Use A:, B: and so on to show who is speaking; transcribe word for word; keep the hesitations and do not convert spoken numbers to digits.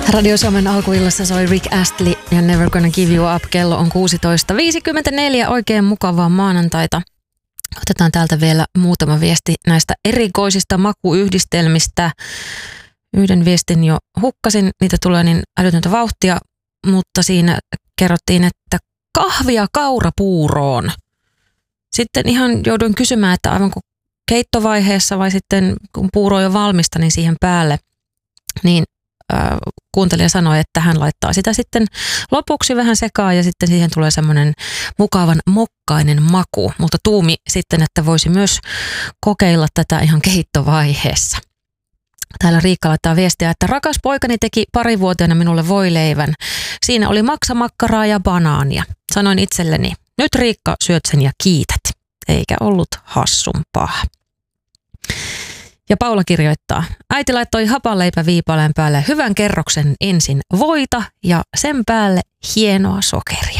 A: Radio Suomen alkuillassa soi Rick Astley ja Never Gonna Give You Up. Kello on kuusitoista viisikymmentäneljä. Oikein mukavaa maanantaita. Otetaan täältä vielä muutama viesti näistä erikoisista makuyhdistelmistä. Yhden viestin jo hukkasin, niitä tulee niin älytöntä vauhtia, mutta siinä kerrottiin, että kahvia kaurapuuroon. Sitten ihan jouduin kysymään, että aivan kuin keittovaiheessa vai sitten kun puuro on jo valmista, niin siihen päälle, niin äh, kuuntelija sanoi, että hän laittaa sitä sitten lopuksi vähän sekaan ja sitten siihen tulee semmoinen mukavan mokkainen maku, mutta tuumi sitten, että voisi myös kokeilla tätä ihan keittovaiheessa. Täällä Riikka laittaa viestiä, että rakas poikani teki parivuotiaana minulle voileivän. Siinä oli maksamakkaraa ja banaania. Sanoin itselleni, nyt Riikka syöt sen ja kiität. Eikä ollut hassumpaa. Ja Paula kirjoittaa, äiti laittoi hapanleipäviipaleen päälle hyvän kerroksen ensin voita ja sen päälle hienoa sokeria.